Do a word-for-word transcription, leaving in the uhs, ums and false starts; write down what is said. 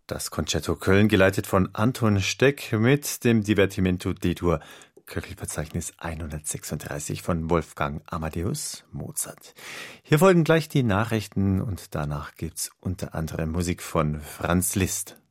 Das Concerto Köln, geleitet von Anton Steck mit dem Divertimento D-Dur, Köchelverzeichnis hundertsechsunddreißig von Wolfgang Amadeus Mozart. Hier folgen gleich die Nachrichten und danach gibt's unter anderem Musik von Franz Liszt.